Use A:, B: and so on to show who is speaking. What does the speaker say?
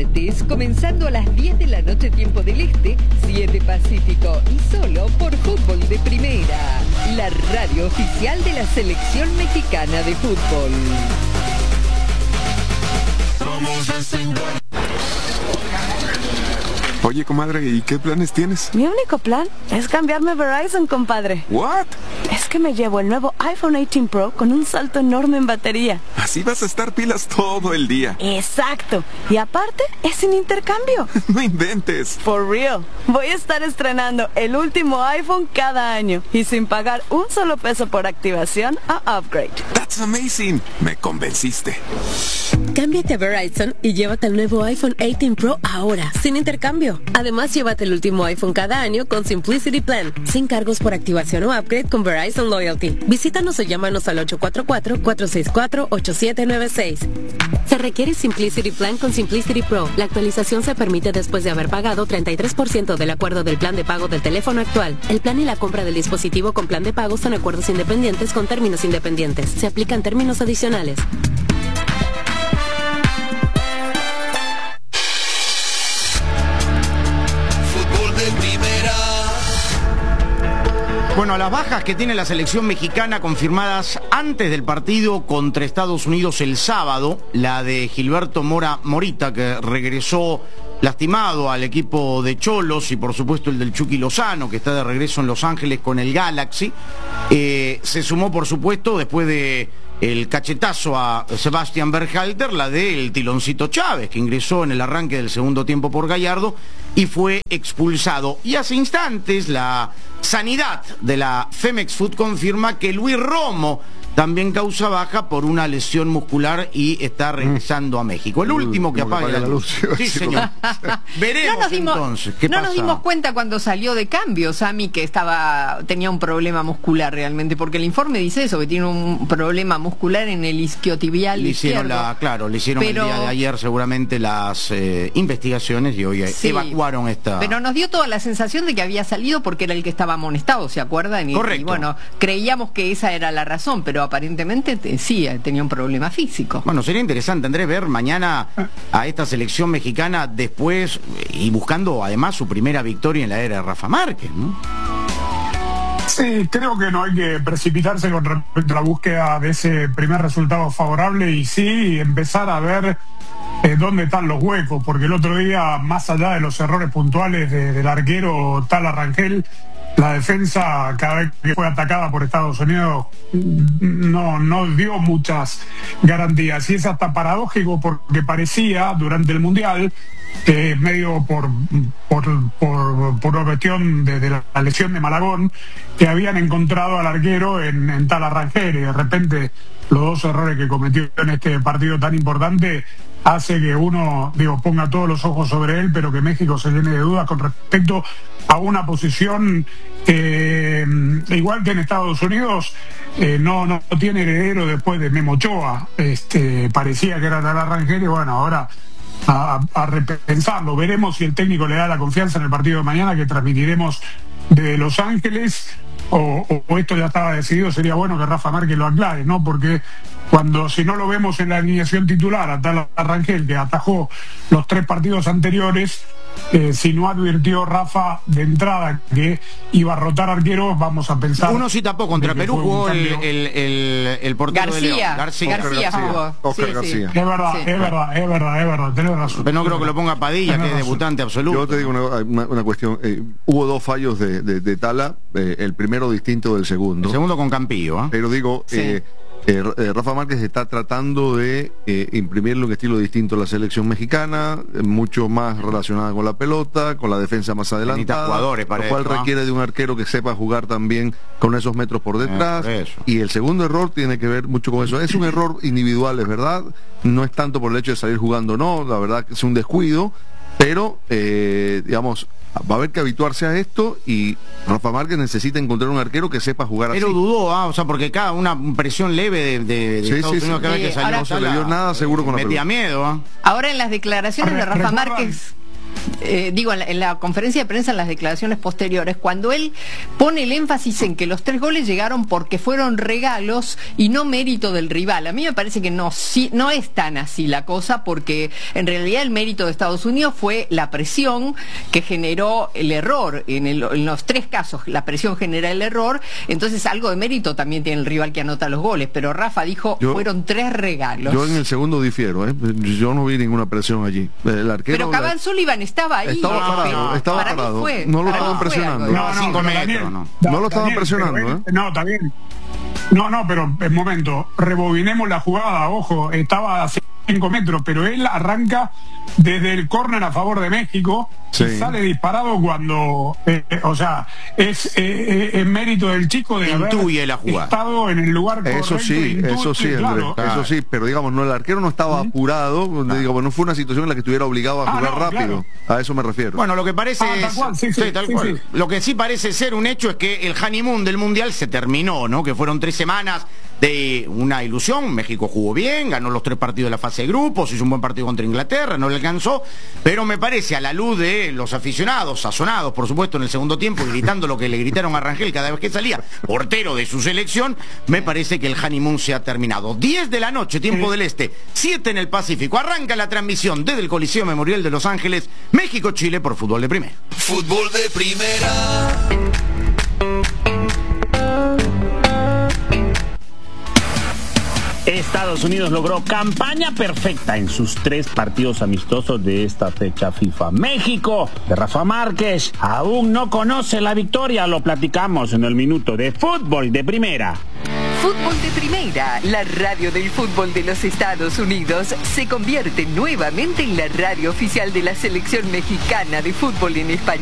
A: martes, comenzando a las 10 de la noche tiempo del Este, 7 Pacífico y solo por Fútbol de Primera, la radio oficial de la Selección Mexicana de Fútbol.
B: Oye, comadre, ¿y qué planes tienes?
C: Mi único plan es cambiarme a Verizon, compadre.
B: ¿What?
C: Es que me llevo el nuevo iPhone 18 Pro con un salto enorme en batería.
B: Así vas a estar pilas todo el día.
C: Exacto. Y aparte, es sin intercambio.
B: No inventes.
C: For real. Voy a estar estrenando el último iPhone cada año y sin pagar un solo peso por activación o upgrade.
B: That's amazing. Me convenciste.
D: Cámbiate a Verizon y llévate el nuevo iPhone 18 Pro ahora, sin intercambio. Además, llévate el último iPhone cada año con Simplicity Plan, sin cargos por activación o upgrade con Verizon Loyalty. Visítanos o llámanos al 844-464-8796. Se requiere Simplicity Plan con Simplicity Pro. La actualización se permite después de haber pagado 33% del acuerdo del plan de pago del teléfono actual. El plan y la compra del dispositivo con plan de pago son acuerdos independientes con términos independientes. Se aplican términos adicionales.
E: Bueno, las bajas que tiene la selección mexicana confirmadas antes del partido contra Estados Unidos el sábado, la de Gilberto Mora Morita, que regresó lastimado al equipo de Cholos, y por supuesto el del Chucky Lozano, que está de regreso en Los Ángeles con el Galaxy. Se sumó, por supuesto, después de el cachetazo a Sebastián Berhalter, la del Tiloncito Chávez, que ingresó en el arranque del segundo tiempo por Gallardo y fue expulsado. Y hace instantes la sanidad de la Femex Food confirma que Luis Romo también causa baja por una lesión muscular y está regresando a México. El último que apague la luz. Sí, señor. Veremos entonces qué pasa.
F: No nos dimos cuenta cuando salió de cambio, Sammy, que tenía un problema muscular realmente, porque el informe dice eso, que tiene un problema muscular en el isquiotibial izquierdo.
E: Le hicieron el día de ayer seguramente las investigaciones y hoy evacuaron esta...
F: Pero nos dio toda la sensación de que había salido porque era el que estaba amonestado, ¿se acuerdan?
E: Correcto.
F: Y bueno, creíamos que esa era la razón, pero aparentemente sí, tenía un problema físico.
E: Bueno, sería interesante, Andrés, ver mañana a esta selección mexicana después y buscando además su primera victoria en la era de Rafa Márquez, ¿no?
G: Sí, creo que no hay que precipitarse con respecto a la búsqueda de ese primer resultado favorable y sí empezar a ver dónde están los huecos, porque el otro día, más allá de los errores puntuales del arquero Tala Rangel, la defensa, cada vez que fue atacada por Estados Unidos, no dio muchas garantías. Y es hasta paradójico porque parecía, durante el Mundial, medio por una cuestión de la lesión de Malagón, que habían encontrado al arquero en Tala Rangel, y de repente los dos errores que cometió en este partido tan importante hace que uno, ponga todos los ojos sobre él, pero que México se llene de dudas con respecto a una posición igual que en Estados Unidos, no tiene heredero después de Memo Ochoa. Parecía que era Tala Rangel y bueno, ahora a repensarlo. Veremos si el técnico le da la confianza en el partido de mañana, que transmitiremos desde Los Ángeles, o esto ya estaba decidido. Sería bueno que Rafa Márquez lo aclare, ¿no? Porque si no lo vemos en la alineación titular, a Tala Rangel, que atajó los 3 partidos anteriores, si no advirtió Rafa de entrada que iba a rotar arqueros, vamos a pensar...
E: Uno sí tapó contra Perú, jugó el portero de León.
F: García jugó.
B: Oscar García.
G: Es verdad, tenés razón.
E: Pero no creo que lo ponga Padilla, que es debutante absoluto.
B: Yo te digo una cuestión. Hubo 2 fallos de Tala, el primero distinto del segundo.
E: El segundo con Campillo, ¿eh?
B: Pero digo...
F: Sí.
B: Rafa Márquez está tratando de imprimirle un estilo distinto a la selección mexicana, mucho más relacionada con la pelota, con la defensa más adelantada,
E: jugadores para
B: lo cual
E: esto,
B: requiere de un arquero que sepa jugar también con esos metros por detrás. Y el segundo error tiene que ver mucho con eso. Es un error individual, es verdad, no es tanto por el hecho de salir jugando, no, la verdad que es un descuido, pero va a haber que habituarse a esto, y Rafa Márquez necesita encontrar un arquero que sepa jugar así.
E: Pero dudó, porque cada una presión leve de Estados Unidos, cada vez que salió,
B: no se le dio nada seguro con la pelota.
E: Metía miedo.
F: Ahora en las declaraciones de Rafa Márquez... en la conferencia de prensa, en las declaraciones posteriores, cuando él pone el énfasis en que los 3 goles llegaron porque fueron regalos y no mérito del rival. A mí me parece que no es tan así la cosa, porque en realidad el mérito de Estados Unidos fue la presión que generó el error. En los 3 casos la presión genera el error, entonces algo de mérito también tiene el rival que anota los goles, pero Rafa dijo fueron 3 regalos.
B: Yo en el segundo difiero, yo no vi ninguna presión allí. El arquero,
F: pero Cabal Sullivan estaba ahí.
B: Estaba parado. No lo estaban presionando. No lo estaban presionando.
G: No, está bien. No, pero en momento, rebobinemos la jugada, ojo, estaba a 5 metros, pero él arranca desde el córner a favor de México y sale disparado cuando, es mérito del chico de
E: haber la jugada.
G: Estado en el lugar correcto.
B: Eso sí, claro. Eso sí, pero digamos, no, el arquero no estaba apurado, no fue una situación en la que estuviera obligado a jugar rápido. Claro. A eso me refiero.
E: Bueno, lo que parece tal cual. Lo que sí parece ser un hecho es que el honeymoon del Mundial se terminó, ¿no? Que fueron 3 semanas de una ilusión. México jugó bien, ganó los 3 partidos de la fase de grupos, hizo un buen partido contra Inglaterra, no le alcanzó, pero me parece, a la luz de los aficionados, sazonados por supuesto en el segundo tiempo, gritando lo que le gritaron a Rangel cada vez que salía, portero de su selección, me parece que el honeymoon se ha terminado. 10 de la noche, tiempo del este, 7 en el Pacífico, arranca la transmisión desde el Coliseo Memorial de Los Ángeles, México-Chile por Fútbol de Primera.
H: Fútbol de Primera.
I: Estados Unidos logró campaña perfecta en sus 3 partidos amistosos de esta fecha FIFA. México, de Rafa Márquez, aún no conoce la victoria. Lo platicamos en el minuto de Fútbol de Primera.
A: Fútbol de Primera, la radio del fútbol de los Estados Unidos, se convierte nuevamente en la radio oficial de la selección mexicana de fútbol en español.